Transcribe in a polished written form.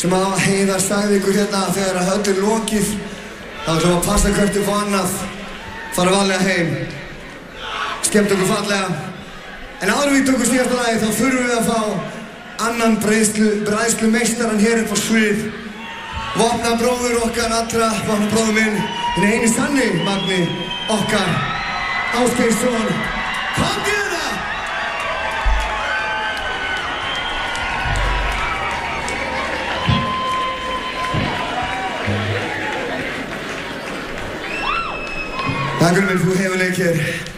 sem að Heiðar sagði ykkur hérna þegar að öllu lokið þá ætlum við að passa hvert upp á annað, fara varlega heim, skemmt okkur fallega. En áður við tökum síðasta lagi þá þurfum við að fá annan bræðslumeistarann hér upp á svið, vopnabróður okkar allra, vopnabróður minn, hinn eini sanni Magni okkar, Ásgeirsson. Komdu hérna! Takk fyrir minn, þú hefur leikir.